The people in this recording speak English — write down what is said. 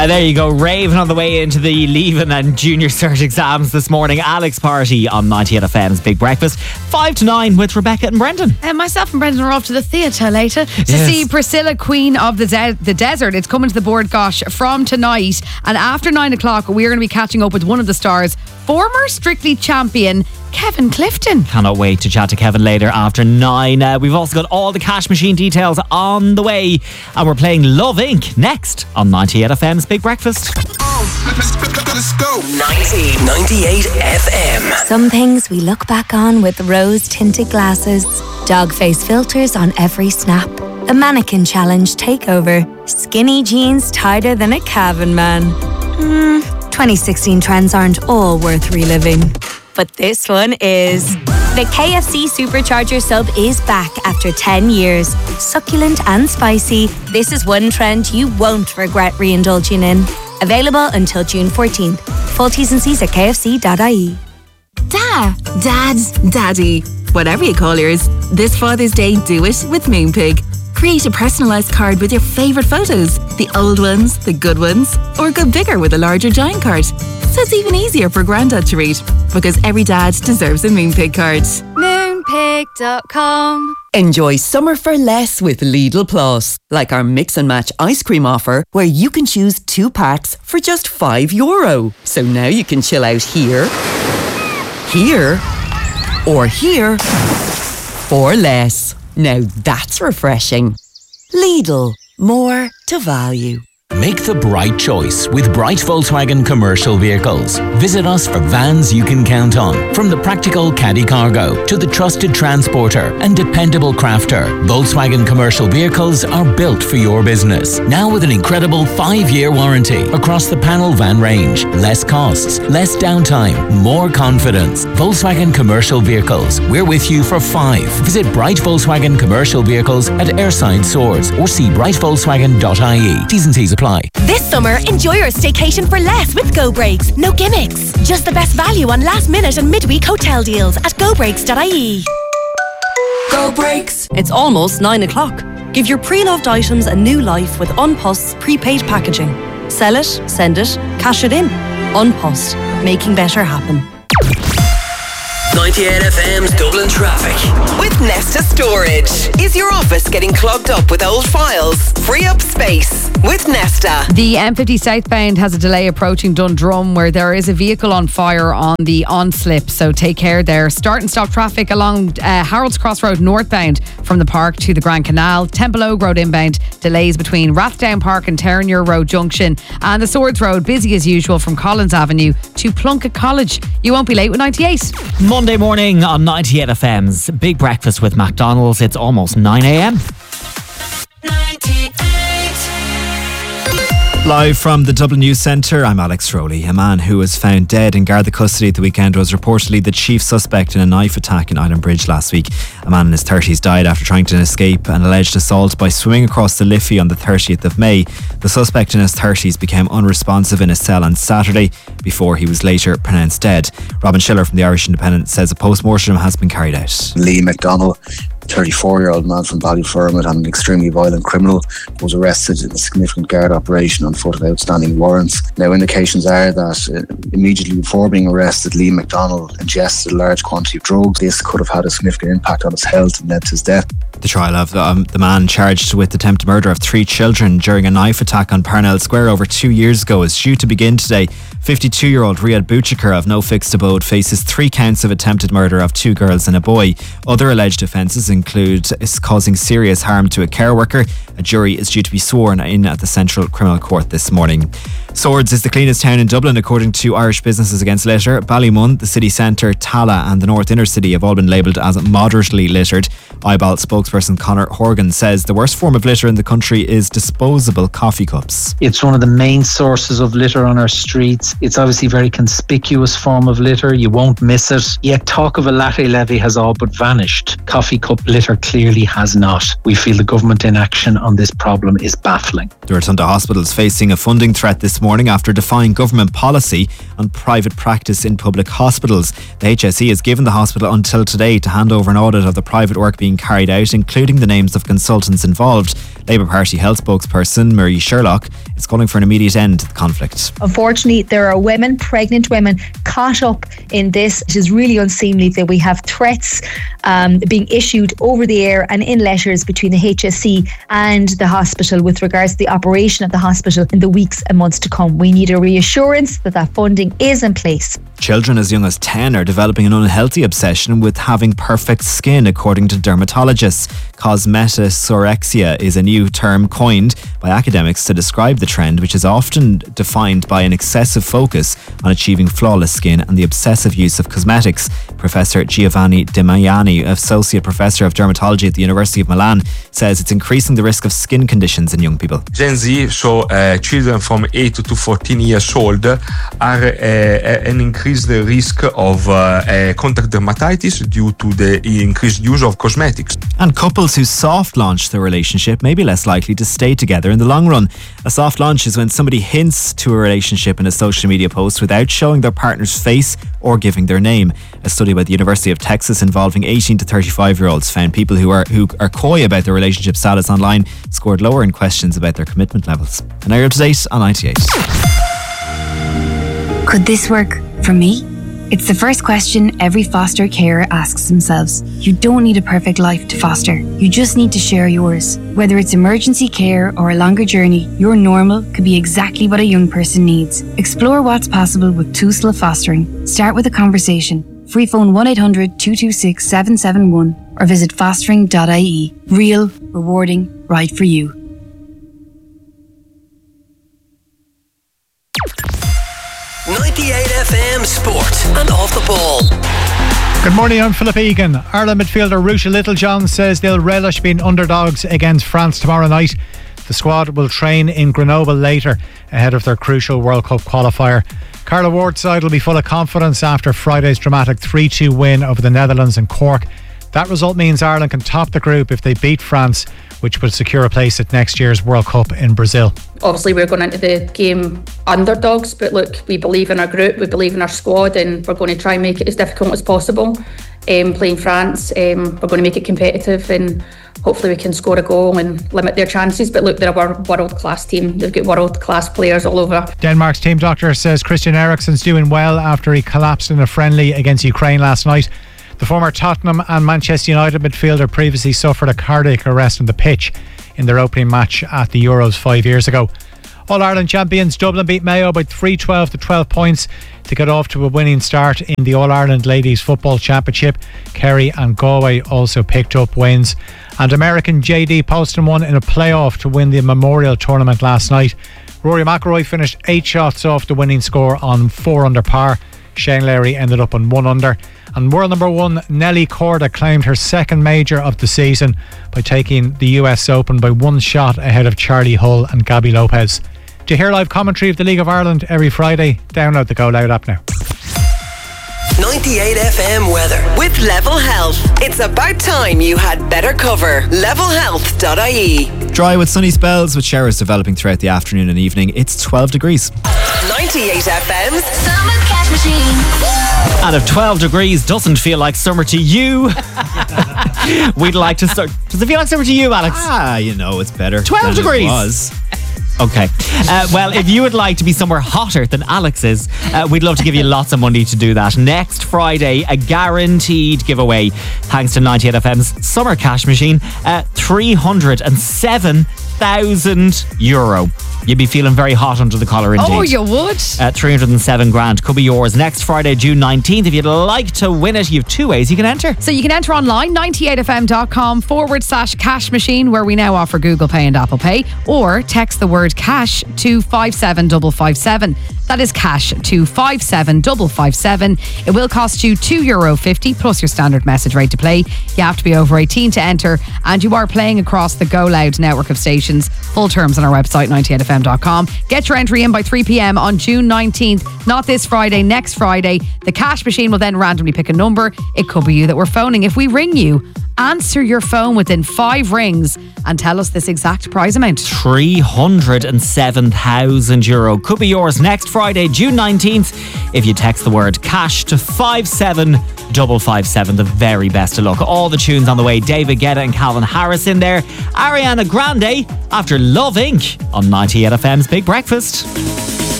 There you go, raving on the way into the Leaving and Junior Cert exams this morning. Alex Party on 98FM's Big Breakfast. 5 to 9 with Rebecca and Brendan. Myself and Brendan are off to the theatre later to see Priscilla, Queen of the Desert. It's coming to the board, gosh, from tonight. And after 9 o'clock, we're going to be catching up with one of the stars, former Strictly champion Kevin Clifton. Cannot wait to chat to Kevin later after 9. We've also got all the cash machine details on the way. And we're playing Love Inc. next on 98FM's Big Breakfast. Let's go. 98 FM. Some things we look back on with rose-tinted glasses. Dog face filters on every snap. The mannequin challenge takeover. Skinny jeans tighter than a Cavan man. 2016 trends aren't all worth reliving. But this one is. The KFC Supercharger sub is back after 10 years. Succulent and spicy, this is one trend you won't regret re-indulging in. Available until June 14th. Full T's and C's at kfc.ie. Dad, Daddy, whatever you call yours, this Father's Day, do it with Moonpig. Create a personalised card with your favourite photos, the old ones, the good ones, or go bigger with a larger giant card. So it's even easier for Grandad to read, because every dad deserves a Moonpig card. Moonpig.com. Enjoy summer for less with Lidl Plus, like our mix and match ice cream offer, where you can choose 2 packs for just €5. So now you can chill out here, or here for less. Now that's refreshing. Lidl, more to value. Make the bright choice with Bright Volkswagen Commercial Vehicles. Visit us for vans you can count on. From the practical caddy cargo to the trusted transporter and dependable crafter, Volkswagen Commercial Vehicles are built for your business. Now with an incredible 5-year warranty across the panel van range. Less costs, less downtime, more confidence. Volkswagen Commercial Vehicles. We're with you for 5. Visit Bright Volkswagen Commercial Vehicles at Airside Swords or see brightvolkswagen.ie. T's and C's apply. This summer, enjoy your staycation for less with Go Breaks. No gimmicks. Just the best value on last minute and midweek hotel deals at gobreaks.ie. Go Breaks. It's almost 9 o'clock. Give your pre-loved items a new life with Unpost's prepaid packaging. Sell it, send it, cash it in. Unpost, making better happen. 98 FM's Dublin traffic. With Nesta Storage. Is your office getting clogged up with old files? Free up space with Nesta. The M50 southbound has a delay approaching Dundrum, where there is a vehicle on fire on the on-slip, so take care there. Start and stop traffic along Harold's Cross Road northbound from the park to the Grand Canal. Temple Oak Road inbound, delays between Rathdown Park and Terranure Road Junction. And the Swords Road, busy as usual from Collins Avenue to Plunkett College. You won't be late with 98. Monday morning on 98FM's Big Breakfast with McDonald's. It's almost 9 a.m. Live from the Dublin News Centre, I'm Alex Rowley. A man who was found dead in Garda custody at the weekend was reportedly the chief suspect in a knife attack in Island Bridge last week. A man in his 30s died after trying to escape an alleged assault by swimming across the Liffey on the 30th of May. The suspect in his 30s became unresponsive in his cell on Saturday before he was later pronounced dead. Robin Schiller from the Irish Independent says a post-mortem has been carried out. Liam McDonald, 34-year-old man from Ballyfermot and an extremely violent criminal, was arrested in a significant guard operation on foot of outstanding warrants. Now, indications are that immediately before being arrested, Liam McDonald ingested a large quantity of drugs. This could have had a significant impact on his health and led to his death. The trial of the man charged with attempted murder of 3 children during a knife attack on Parnell Square over 2 years ago is due to begin today. 52-year-old Riyad Bouchikar of no fixed abode faces 3 counts of attempted murder of 2 girls and a boy. Other alleged offences include causing serious harm to a care worker. A jury is due to be sworn in at the Central Criminal Court this morning. Swords is the cleanest town in Dublin according to Irish Businesses Against Litter. Ballymun, the city centre, Tala and the North Inner City have all been labelled as moderately littered. IBAL spokesperson Conor Horgan says the worst form of litter in the country is disposable coffee cups. It's one of the main sources of litter on our streets. It's obviously a very conspicuous form of litter. You won't miss it. Yet talk of a latte levy has all but vanished. Coffee cup litter clearly has not. We feel the government inaction on this problem is baffling. The Rotunda Hospital is facing a funding threat this morning after defying government policy on private practice in public hospitals. The HSE has given the hospital until today to hand over an audit of the private work being carried out in including the names of consultants involved. Labour Party health spokesperson Marie Sherlock is calling for an immediate end to the conflict. Unfortunately, there are women, pregnant women, caught up in this. It is really unseemly that we have threats being issued over the air and in letters between the HSE and the hospital with regards to the operation of the hospital in the weeks and months to come. We need a reassurance that that funding is in place. Children as young as 10 are developing an unhealthy obsession with having perfect skin, according to dermatologists. Cosmetosorexia is a new term coined by academics to describe the trend, which is often defined by an excessive focus on achieving flawless skin and the obsessive use of cosmetics. Professor Giovanni De Maiani, Associate Professor of Dermatology at the University of Milan, says it's increasing the risk of skin conditions in young people. Gen Z, so children from 8 to 14 years old, are an increased risk of contact dermatitis due to the increased use of cosmetics. And couples who soft launch their relationship may be less likely to stay together in the long run. A soft launch is when somebody hints to a relationship in a social media post without showing their partner's face or giving their name. A study by the University of Texas involving 18 to 35-year-olds found people who are coy about their relationship status online scored lower in questions about their commitment levels. And now you're up to date on 98. Could this work for me? It's the first question every foster carer asks themselves. You don't need a perfect life to foster. You just need to share yours. Whether it's emergency care or a longer journey, your normal could be exactly what a young person needs. Explore what's possible with Tusla Fostering. Start with a conversation. Free phone 1-800-226-771 or visit fostering.ie. Real, rewarding, right for you. FM Sport and Off the Ball. Good morning, I'm Philip Egan. Ireland midfielder Ruesha Littlejohn says they'll relish being underdogs against France tomorrow night. The squad will train in Grenoble later ahead of their crucial World Cup qualifier. Carla Ward's side will be full of confidence after Friday's dramatic 3-2 win over the Netherlands in Cork. That result means Ireland can top the group if they beat France, which would secure a place at next year's World Cup in Brazil. Obviously we're going into the game underdogs, but look, we believe in our group, we believe in our squad, and we're going to try and make it as difficult as possible. Playing France, we're going to make it competitive, and hopefully we can score a goal and limit their chances. But look, they're a world-class team. They've got world-class players all over. Denmark's team doctor says Christian Eriksen's doing well after he collapsed in a friendly against Ukraine last night. The former Tottenham and Manchester United midfielder previously suffered a cardiac arrest on the pitch in their opening match at the Euros 5 years ago. All-Ireland champions Dublin beat Mayo by 3-12 to 12 points to get off to a winning start in the All-Ireland Ladies Football Championship. Kerry and Galway also picked up wins. And American JD Poston won in a playoff to win the Memorial Tournament last night. Rory McIlroy finished 8 shots off the winning score on 4 under par. Shane Lowry ended up on 1 under. And world number 1 Nelly Korda claimed her second major of the season by taking the US Open by 1 shot ahead of Charlie Hull and Gabby Lopez. To hear live commentary of the League of Ireland every Friday, download the Go Loud app now. 98 FM weather with Level Health. It's about time you had better cover. Levelhealth.ie. Dry with sunny spells with showers developing throughout the afternoon and evening. It's 12 degrees. 98 FM's Summer Cash Machine. And if 12 degrees doesn't feel like summer to you, we'd like to start. Does it feel like summer to you, Alex? You know, it's better. 12 than degrees. It was. Okay. Well, if you would like to be somewhere hotter than Alex is, we'd love to give you lots of money to do that. Next Friday, a guaranteed giveaway thanks to 98 FM's Summer Cash Machine, €307,000. You'd be feeling very hot under the collar indeed. Oh, you would? 307 grand could be yours next Friday, June 19th. If you'd like to win it, you have 2 ways you can enter. So you can enter online, 98fm.com/cash machine, where we now offer Google Pay and Apple Pay, or text the word cash to 57557. That is cash to 57557. It will cost you €2.50 plus your standard message rate to play. You have to be over 18 to enter, and you are playing across the Go Loud network of stations. Full terms on our website, 98fm.com. Get your entry in by 3 p.m. on June 19th. Not this Friday, next Friday. The cash machine will then randomly pick a number. It could be you that we're phoning if we ring you Answer your phone within 5 rings and tell us this exact prize amount. €307,000 could be yours next Friday, June 19th, if you text the word cash to 57557. The very best of luck. All the tunes on the way. David Guetta and Calvin Harris in there. Ariana Grande after Love Inc. on 98 FM's Big Breakfast.